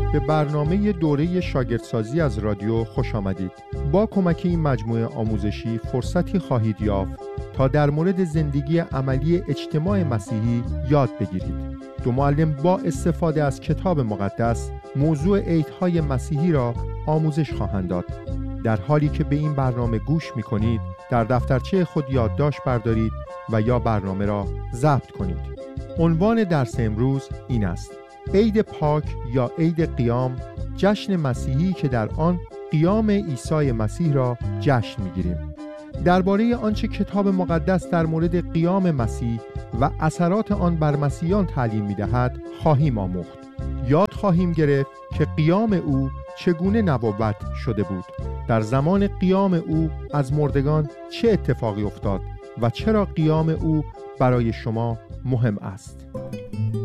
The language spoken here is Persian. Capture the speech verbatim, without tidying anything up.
به برنامه دوره شاگردسازی از رادیو خوش آمدید. با کمک این مجموعه آموزشی فرصتی خواهید یافت تا در مورد زندگی عملی اجتماع مسیحی یاد بگیرید. دو معلم با استفاده از کتاب مقدس موضوع عیدهای مسیحی را آموزش خواهند داد. در حالی که به این برنامه گوش می‌کنید، در دفترچه خود یادداشت بردارید و یا برنامه را ضبط کنید. عنوان درس امروز این است: عید پاک یا عید قیام، جشن مسیحی که در آن قیام عیسی مسیح را جشن می‌گیریم. درباره آنچه کتاب مقدس در مورد قیام مسیح و اثرات آن بر مسیحیان تعلیم می‌دهد خواهیم آموخت. یاد خواهیم گرفت که قیام او چگونه نبوت شده بود، در زمان قیام او از مردگان چه اتفاقی افتاد و چرا قیام او برای شما مهم است.